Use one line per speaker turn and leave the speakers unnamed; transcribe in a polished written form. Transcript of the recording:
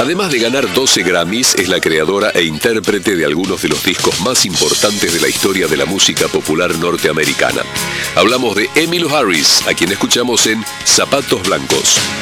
Además de ganar 12 Grammys, es la creadora e intérprete de algunos de los discos más importantes de la historia de la música popular norteamericana. Hablamos de Emmylou Harris, a quien escuchamos en Zapatos Blancos.